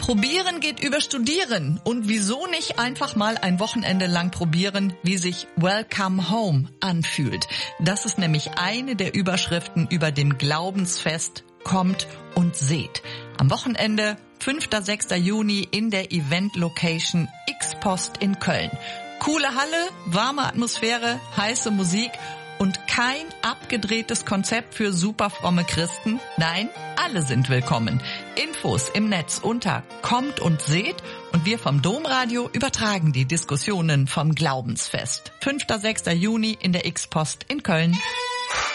Probieren geht über Studieren. Und wieso nicht einfach mal ein Wochenende lang probieren, wie sich Welcome Home anfühlt? Das ist nämlich eine der Überschriften über dem Glaubensfest Kommt und seht. Am Wochenende, 5. 6. Juni in der Event-Location X-Post in Köln. Coole Halle, warme Atmosphäre, heiße Musik und kein abgedrehtes Konzept für superfromme Christen. Nein, alle sind willkommen. Infos im Netz unter Kommt und seht und wir vom Domradio übertragen die Diskussionen vom Glaubensfest. 5. 6. Juni in der X-Post in Köln.